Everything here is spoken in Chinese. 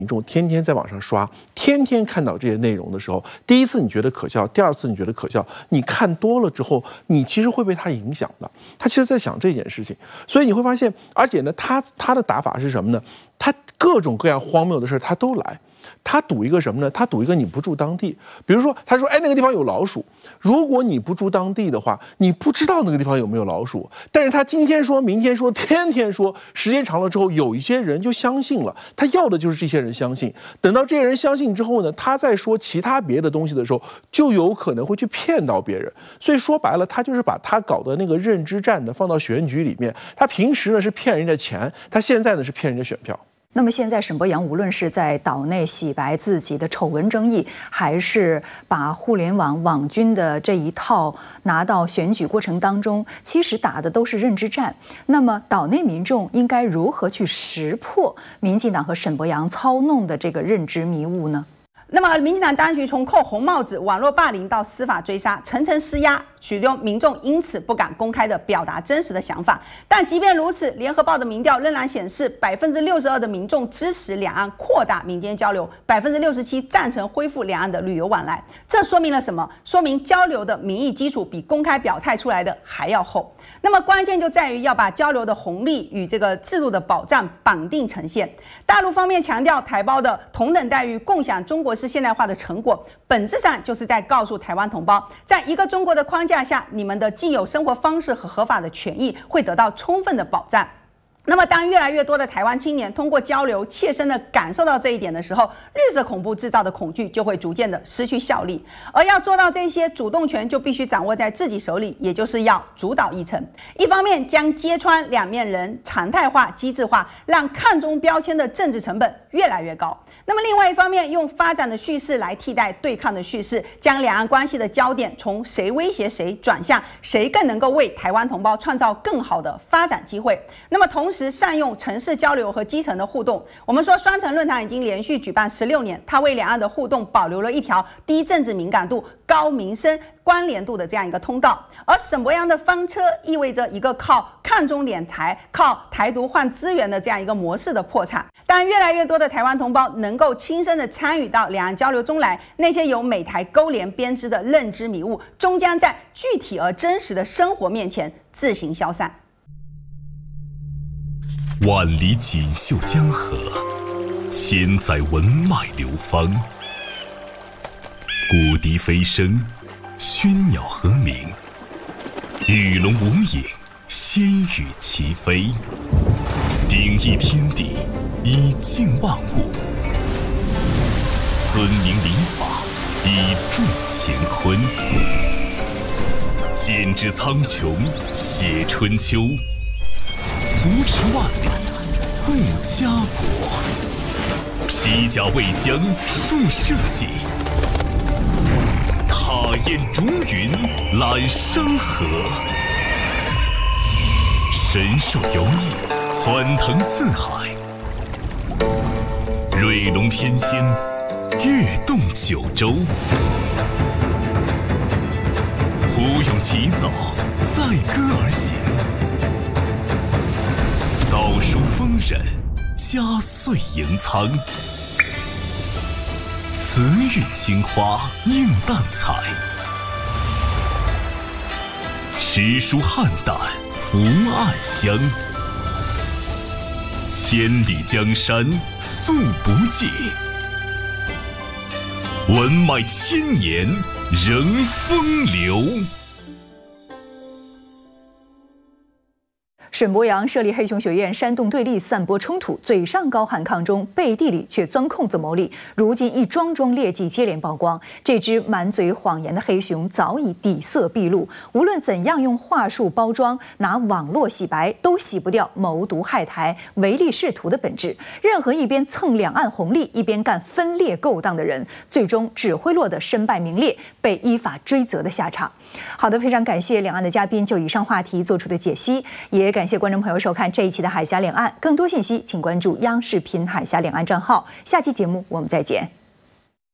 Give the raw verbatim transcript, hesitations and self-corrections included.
民众天天在网上刷，天天看到这些内容的时候，第一次你觉得可笑，第二次你觉得可笑，你看多了之后，你其实会被他影响的。他其实在想这件事情，所以你会发现，而且呢，他他的打法是什么呢？他各种各样荒谬的事他都来。他赌一个什么呢？他赌一个你不住当地。比如说，他说：“哎，那个地方有老鼠。如果你不住当地的话，你不知道那个地方有没有老鼠。但是他今天说，明天说，天天说，时间长了之后，有一些人就相信了。他要的就是这些人相信。等到这些人相信之后呢，他再说其他别的东西的时候，就有可能会去骗到别人。所以说白了，他就是把他搞的那个认知战呢放到选举里面。他平时呢是骗人家钱，他现在呢是骗人家选票。” 那么现在沈伯洋无论是在岛内洗白自己的丑闻争议，还是把互联网网军的这一套拿到选举过程当中，其实打的都是认知战。那么岛内民众应该如何去识破民进党和沈伯洋操弄的这个认知迷雾呢？ 那么，民进党当局从扣红帽子、网络霸凌到司法追杀，层层施压，许多民众因此不敢公开的表达真实的想法。但即便如此，联合报的民调仍然显示，百分之六十二的民众支持两岸扩大民间交流，百分之六十七赞成恢复两岸的旅游往来。这说明了什么？说明交流的民意基础比公开表态出来的还要厚。那么关键就在于要把交流的红利与这个制度的保障绑定呈现。大陆方面强调台胞的同等待遇，共享中国式现代化的成果，本质上就是在告诉台湾同胞，在一个中国的框架下，你们的既有生活方式和合法的权益会得到充分的保障。那么，当越来越多的台湾青年通过交流切身的感受到这一点的时候，绿色恐怖制造的恐惧就会逐渐的失去效力。而要做到这些，主动权就必须掌握在自己手里，也就是要主导议程。一方面将揭穿两面人常态化、机制化，让看中标签的政治成本越来越高。那么另外一方面，用发展的叙事来替代对抗的叙事，将两岸关系的焦点从谁威胁谁转向谁更能够为台湾同胞创造更好的发展机会。那么同时善用城市交流和基层的互动。我们说双城论坛已经连续举办十六年，它为两岸的互动保留了一条低政治敏感度、高民生关联度的这样一个通道。而沈伯洋的方车意味着一个靠看中脸台、靠台独换资源的这样一个模式的破产。当越来越多的台湾同胞能够亲身的参与到两岸交流中来，那些由美台勾连编织的认知迷雾，终将在具体而真实的生活面前自行消散。 万里锦绣江河，千载文脉流芳。古笛飞声，喧鸟和鸣，与龙无影，仙羽齐飞。鼎益天地，以静万物；尊明礼法，以助乾坤。剪纸苍穹，写春秋。扶持万里，护家国；披甲为将，树社稷；踏烟逐云，揽山河；神兽游弋，欢腾四海；瑞龙翩跹，跃动九州；虎勇齐早，载歌而行。道书丰稔，家岁盈仓；慈韵青花，映淡彩；诗书汉胆，福暗香。千里江山，素不尽；文脉千年，仍风流。 沈伯洋设立黑熊学院，煽动对立，散播冲突，嘴上高喊抗中，背地里却钻空子牟利。如今一桩桩劣迹接连曝光，这只满嘴谎言的黑熊早已底色毕露。无论怎样用话术包装，拿网络洗白，都洗不掉谋独害台、唯利是图的本质。任何一边蹭两岸红利，一边干分裂勾当的人，最终只会落得身败名裂、被依法追责的下场。好的，非常感谢两岸的嘉宾就以上话题做出的解析，也感谢观众朋友收看这一期的海峡两岸。更多信息请关注央视频海峡两岸账号。下期节目我们再见。